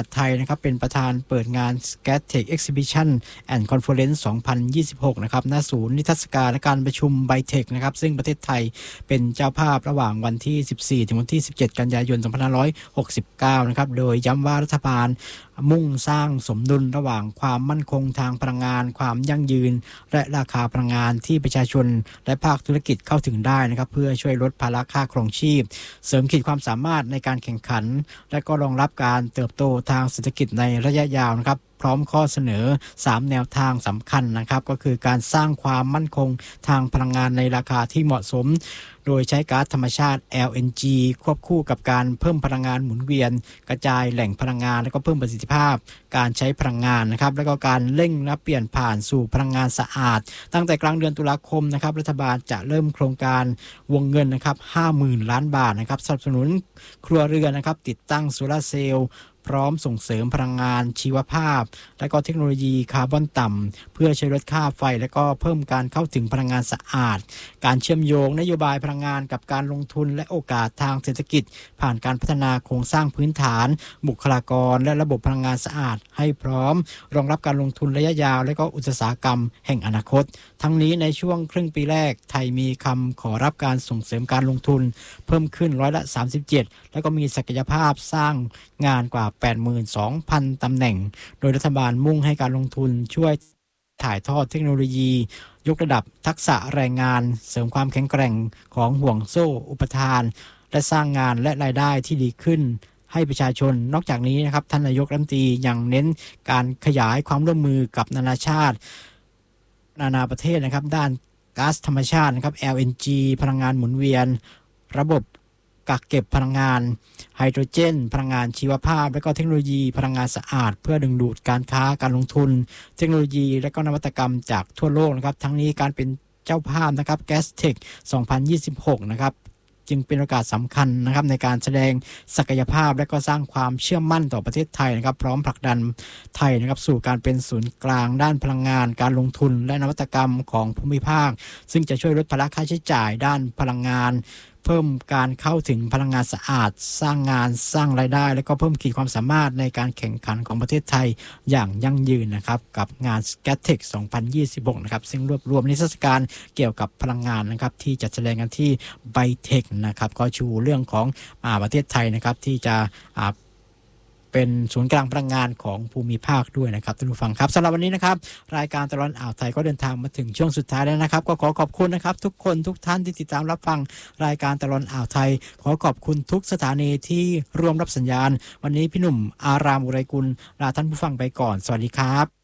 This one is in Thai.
หัสไทยนะครับเป็นประธานเปิดงาน Gatech Exhibition and Conference 2026 นะครับณศูนย์นิทรรศการและการประชุม Bytech นะครับซึ่งประเทศไทยเป็นเจ้าภาพระหว่างวันที่ 14 ถึงวันที่ 17 กันยายน 2569 นะครับโดยย้ำว่ารัฐบาลมุ่งสร้างสมดุลระหว่างความมั่นคงทางพลังงานความยั่งยืนและราคาพลังงานที่ประชาชนและภาคธุรกิจเข้าถึงได้นะครับเพื่อช่วยลดภาระค่าครองชีพเสริมขีดความสามารถในการแข่งขันและก็รองรับการเติบโตทางเศรษฐกิจในระยะยาวนะครับพร้อมข้อเสนอ3แนวทางสำคัญนะครับก็คือการสร้างความมั่นคงทางพลังงานในราคาที่เหมาะสมโดยใช้ก๊าซธรรมชาติ LNG ควบคู่กับการเพิ่มพลังงานหมุนเวียนกระจายแหล่งพลังงานและก็เพิ่มประสิทธิภาพการใช้พลังงานนะครับแล้วก็การเร่งและเปลี่ยนผ่านสู่พลังงานสะอาดตั้งแต่กลางเดือนตุลาคมนะครับรัฐบาลจะเริ่มโครงการวงเงินนะครับ 50,000 ล้านบาทนะครับสนับสนุนครัวเรือนนะครับติดตั้งโซลาร์เซลล์พร้อมส่งเสริมพลังงานชีวภาพและก็เทคโนโลยีคาร์บอนต่ำเพื่อช่วยลดค่าไฟและก็เพิ่มการเข้าถึงพลังงานสะอาดการเชื่อมโยงนโยบายพลังงานกับการลงทุนและโอกาสทางเศรษฐกิจผ่านการพัฒนาโครงสร้างพื้นฐานบุคลากรและระบบพลังงานสะอาดให้พร้อมรองรับการลงทุนระยะยาวและก็อุตสาหกรรมแห่งอนาคตทั้งนี้ในช่วงครึ่งปีแรกไทยมีคำขอรับการส่งเสริมการลงทุนเพิ่มขึ้น37%และก็มีศักยภาพสร้างงานกว่า 82,000 ตำแหน่งโดยรัฐบาลมุ่งให้การลงทุนช่วยถ่ายทอดเทคโนโลยียกระดับทักษะแรงงานเสริมความแข็งแกร่งของห่วงโซ่อุปทานและสร้างงานและรายได้ที่ดีขึ้นให้ประชาชนนอกจากนี้นะครับท่านนายกรัฐมนตรียังเน้นการขยายความร่วมมือกับนานาชาตินานาประเทศนะครับด้านก๊าซธรรมชาตินะครับ LNG พลังงานหมุนเวียนระบบกักเก็บพลังงานไฮโดรเจนพลังงานชีวภาพและก็เทคโนโลยีพลังงานสะอาดเพื่อดึงดูดการค้าการลงทุนเทคโนโลยีและก็นวัตกรรมจากทั่วโลกนะครับทั้งนี้การเป็นเจ้าภาพนะครับ Gatech 2026 นะครับจึงเป็นโอกาสสำคัญนะครับในการแสดงศักยภาพและก็สร้างความเชื่อมั่นต่อประเทศไทยนะครับพร้อมผลักดันไทยนะครับสู่การเป็นศูนย์กลางด้านพลังงานการลงทุนและนวัตกรรมของภูมิภาคซึ่งจะช่วยลดภาระค่าใช้จ่ายด้านพลังงานเพิ่มการเข้าถึงพลังงานสะอาดสร้างงานสร้างรายได้และก็เพิ่มขีดความสามารถในการแข่งขันของประเทศไทยอย่างยั่งยืนนะครับกับงาน Gatech 2026 นะครับซึ่งรวบรวมนิทรรศการเกี่ยวกับพลังงานนะครับที่จัดแสดงกันที่ Bytech นะครับก็ชูเรื่องของประเทศไทยนะครับที่จะเป็นศูนย์กลางพลังงานของภูมิภาคด้วยนะครับท่านผู้ฟังครับสำหรับวันนี้นะครับรายการตลอดอ่าวไทยก็เดินทางมาถึงช่วงสุดท้ายแล้วนะครับก็ขอขอบคุณนะครับทุกคนทุกท่านที่ติดตามรับฟังรายการตลอดอ่าวไทยขอขอบคุณทุกสถานีที่ร่วมรับสัญญาณวันนี้พี่หนุ่มอารามอุไรกุลลาท่านผู้ฟังไปก่อนสวัสดีครับ